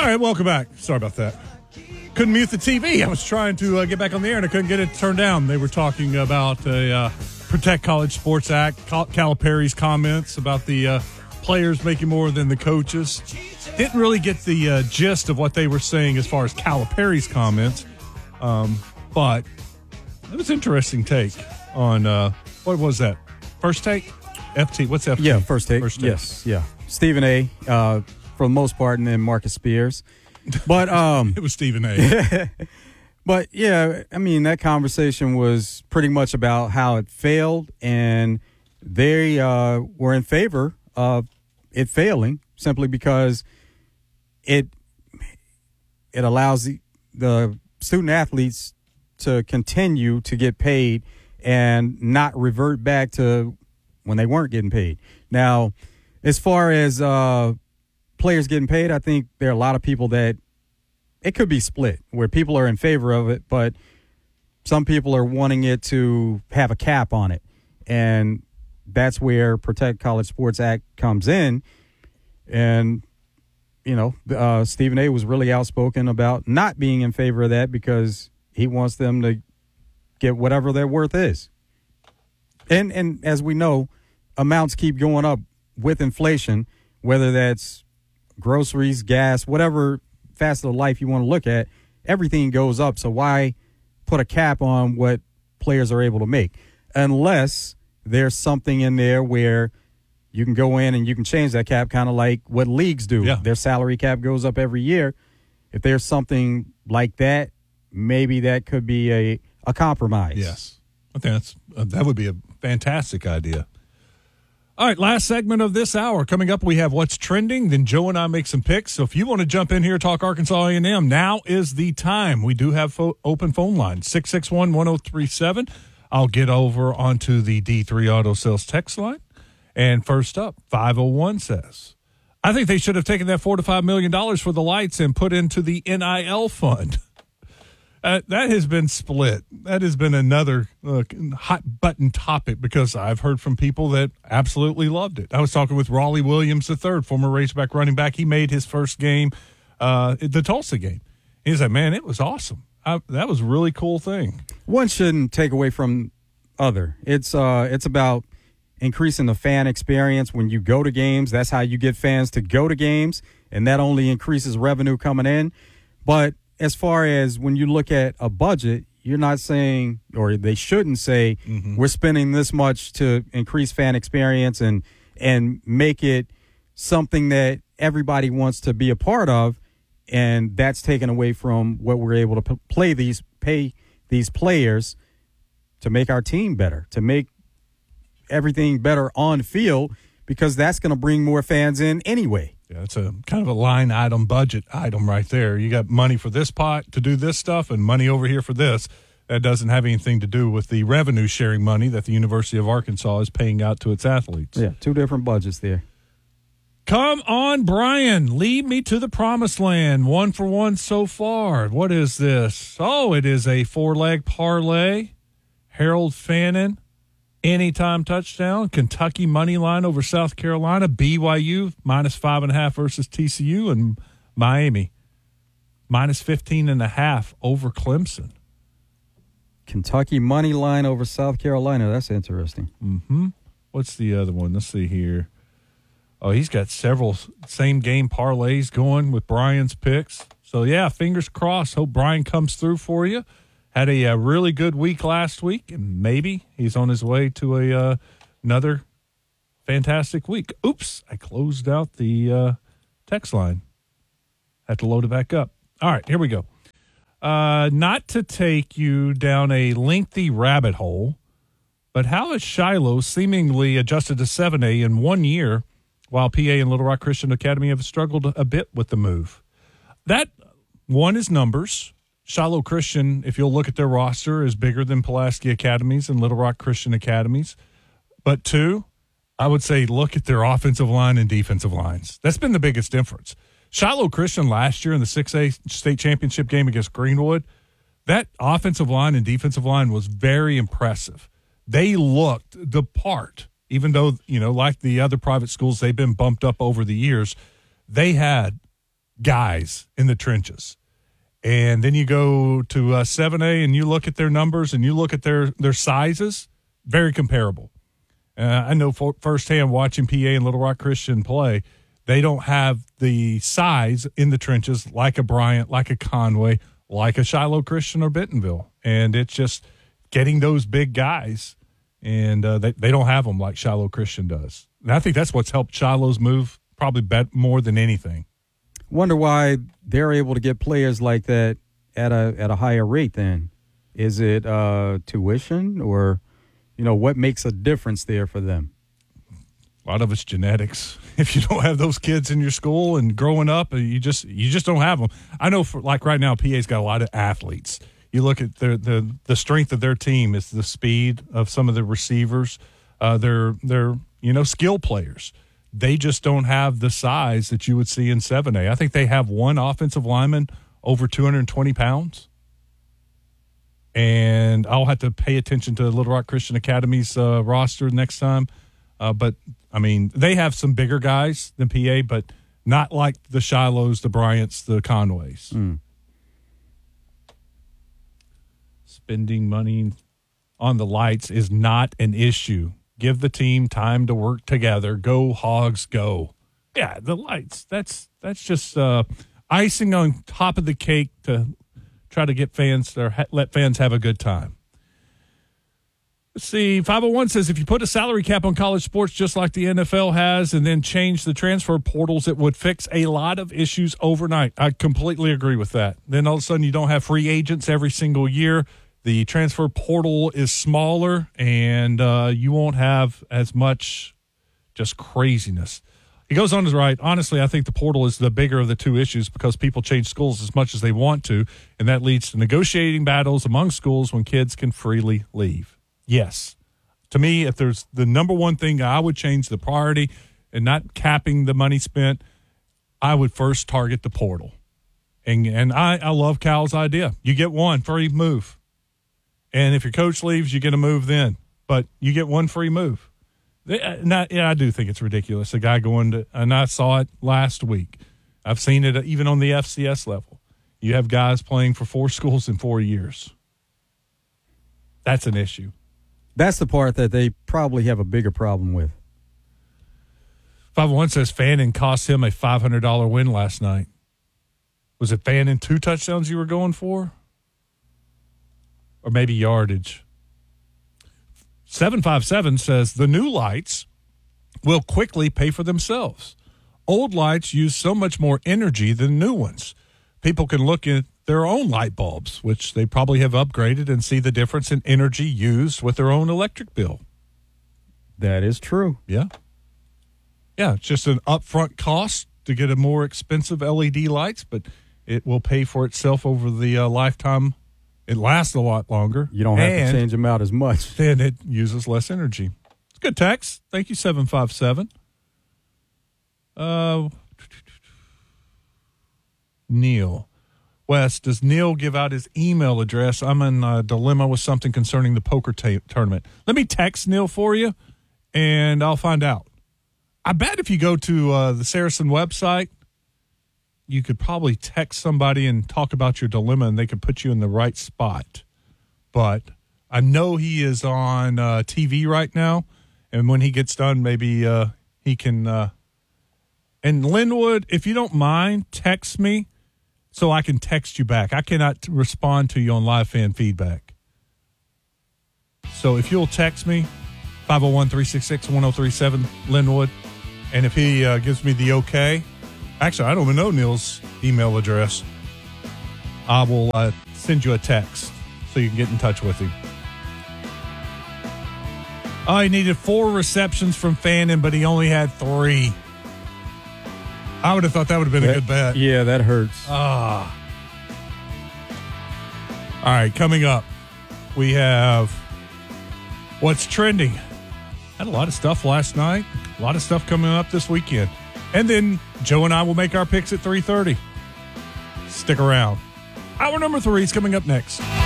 right, welcome back. Sorry about that. Couldn't mute the TV. I was trying to get back on the air, and I couldn't get it turned down. They were talking about the Protect College Sports Act, Calipari's comments about the players making more than the coaches. Didn't really get the gist of what they were saying as far as Calipari's comments, but it was an interesting take on what was that? First Take? FT? What's FT? Yeah, First Take. First Take. Yes, yeah. Stephen A. For the most part, and then Marcus Spears. But it was Stephen A. But yeah, I mean, that conversation was pretty much about how it failed, and they were in favor of it failing simply because it allows the student athletes to continue to get paid and not revert back to when they weren't getting paid. Now, as far as players getting paid, I think there are a lot of people that it could be split, where people are in favor of it, but some people are wanting it to have a cap on it. And that's where Protect College Sports Act comes in. And, you know, Stephen A. was really outspoken about not being in favor of that because he wants them to get whatever their worth is. And as we know, amounts keep going up with inflation, whether that's groceries, gas, whatever facet of life you want to look at, everything goes up. So why put a cap on what players are able to make? Unless there's something in there where you can go in and you can change that cap, kind of like what leagues do. Yeah. Their salary cap goes up every year. If there's something like that, maybe that could be a compromise. Yes. I think that would be a fantastic idea. All right, last segment of this hour. Coming up, we have What's Trending. Then Joe and I make some picks. So if you want to jump in here, talk Arkansas A&M, now is the time. We do have open phone lines, 661-1037. I'll get over onto the D3 Auto Sales text line. And first up, 501 says, I think they should have taken that $4 to $5 million for the lights and put into the NIL fund. That has been split. That has been another hot-button topic because I've heard from people that absolutely loved it. I was talking with Raleigh Williams III, former Razorback running back. He made his first game, the Tulsa game. He's like, man, it was awesome. That was a really cool thing. One shouldn't take away from other. It's about increasing the fan experience when you go to games. That's how you get fans to go to games, and that only increases revenue coming in. But as far as when you look at a budget, you're not saying, or they shouldn't say, we're spending this much to increase fan experience and make it something that everybody wants to be a part of, and that's taken away from what we're able to pay these players to make our team better, to make everything better on field, because that's going to bring more fans in anyway. Yeah, it's a kind of a line item, budget item right there. You got money for this pot to do this stuff and money over here for this. That doesn't have anything to do with the revenue sharing money that the University of Arkansas is paying out to its athletes. Yeah, two different budgets there. Come on, Brian. Lead me to the promised land. 1 for 1 so far. What is this? Oh, it is a 4-leg parlay. Harold Fannin. Anytime touchdown. Kentucky money line over South Carolina. BYU -5.5 versus TCU, and Miami -15.5 over Clemson. Kentucky money line over South Carolina. That's interesting. Mm-hmm. What's the other one? Let's see here. Oh, he's got several same game parlays going with Brian's picks. So yeah, fingers crossed. Hope Brian comes through for you. Had a really good week last week, and maybe he's on his way to another fantastic week. Oops, I closed out the text line. Have to load it back up. All right, here we go. Not to take you down a lengthy rabbit hole, but how has Shiloh seemingly adjusted to 7A in 1 year, while PA and Little Rock Christian Academy have struggled a bit with the move? That one is numbers. Shiloh Christian, if you'll look at their roster, is bigger than Pulaski Academies and Little Rock Christian Academies. But two, I would say look at their offensive line and defensive lines. That's been the biggest difference. Shiloh Christian last year in the 6A state championship game against Greenwood, that offensive line and defensive line was very impressive. They looked the part, even though, like the other private schools, they've been bumped up over the years. They had guys in the trenches. And then you go to 7A and you look at their numbers and you look at their sizes, very comparable. I know firsthand watching PA and Little Rock Christian play, they don't have the size in the trenches like a Bryant, like a Conway, like a Shiloh Christian or Bentonville. And it's just getting those big guys, and they don't have them like Shiloh Christian does. And I think that's what's helped Shiloh's move probably more than anything. Wonder why they're able to get players like that at a higher rate then. Is it tuition or, what makes a difference there for them? A lot of it's genetics. If you don't have those kids in your school and growing up, you just don't have them. I know for like right now, PA's got a lot of athletes. You look at the strength of their team is the speed of some of the receivers. They're skill players. They just don't have the size that you would see in 7A. I think they have one offensive lineman over 220 pounds. And I'll have to pay attention to Little Rock Christian Academy's roster next time. But, I mean, they have some bigger guys than PA, but not like the Shilohs, the Bryants, the Conways. Spending money on the lights is not an issue. Give the team time to work together. Go Hogs, go. Yeah, the lights, that's just icing on top of the cake to try to get fans or let fans have a good time. Let's see, 501 says if you put a salary cap on college sports just like the NFL has and then change the transfer portals, it would fix a lot of issues overnight. I completely agree with that. Then all of a sudden you don't have free agents every single year. The transfer portal is smaller, and you won't have as much just craziness. He goes on to write, honestly, I think the portal is the bigger of the two issues because people change schools as much as they want to, and that leads to negotiating battles among schools when kids can freely leave. Yes. To me, if there's the number one thing I would change the priority and not capping the money spent, I would first target the portal. And I love Cal's idea. You get one free move. And if your coach leaves, you get a move then. But you get one free move. I do think it's ridiculous. A guy going to – and I saw it last week. I've seen it even on the FCS level. You have guys playing for 4 schools in 4 years. That's an issue. That's the part that they probably have a bigger problem with. 501 says Fannin cost him a $500 win last night. Was it Fannin 2 touchdowns you were going for? Or maybe yardage. 757 says the new lights will quickly pay for themselves. Old lights use so much more energy than new ones. People can look at their own light bulbs, which they probably have upgraded, and see the difference in energy used with their own electric bill. That is true. Yeah. Yeah, it's just an upfront cost to get a more expensive LED lights, but it will pay for itself over the lifetime. It lasts a lot longer. You don't have to change them out as much. Then it uses less energy. It's a good text. Thank you, 757. Neil. Wes, does Neil give out his email address? I'm in a dilemma with something concerning the poker tournament. Let me text Neil for you, and I'll find out. I bet if you go to the Saracen website, you could probably text somebody and talk about your dilemma, and they could put you in the right spot. But I know he is on TV right now, and when he gets done, maybe he can. And Linwood, if you don't mind, text me so I can text you back. I cannot respond to you on live fan feedback. So if you'll text me, 501-366-1037, Linwood, and if he gives me the okay. Actually, I don't even know Neil's email address. I will send you a text so you can get in touch with him. Oh, he needed 4 receptions from Fannin, but he only had 3. I would have thought that would have been a good bet. Yeah, that hurts. All right, coming up, we have What's Trending. Had a lot of stuff last night. A lot of stuff coming up this weekend. And then Joe and I will make our picks at 3:30. Stick around. Hour number 3 is coming up next.